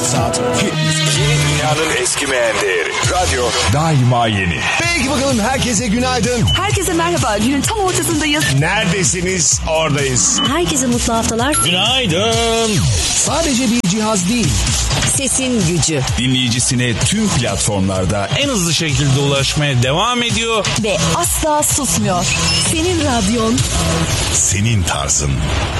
saat hit müzik. Yeni dünyanın eskimeyen değeri. Radyo daima yeni. Peki bakalım, herkese günaydın. Herkese merhaba. Günün tam ortasındayız. Neredesiniz? Oradayız. Herkese mutlu haftalar. Günaydın. Sadece bir cihaz değil. Sesin gücü. Dinleyicisine tüm platformlarda en hızlı şekilde ulaşmaya devam ediyor. Ve asla susmuyor. Senin radyon. Senin tarzın.